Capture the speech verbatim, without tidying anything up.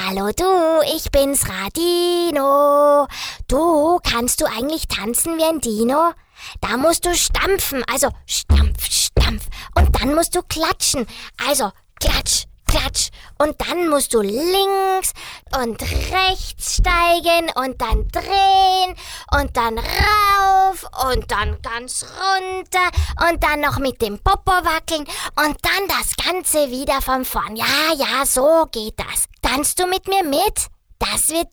Hallo du, ich bin's Radino. Du, kannst du eigentlich tanzen wie ein Dino? Da musst du stampfen, also stampf, stampf. Und dann musst du klatschen, also klatsch, klatsch. Und dann musst du links und rechts steigen und dann drehen und dann rauf und dann ganz runter und dann noch mit dem Popo wackeln und dann das Ganze wieder von vorn. Ja, ja, so geht das. Tanzt du mit mir mit? Das wird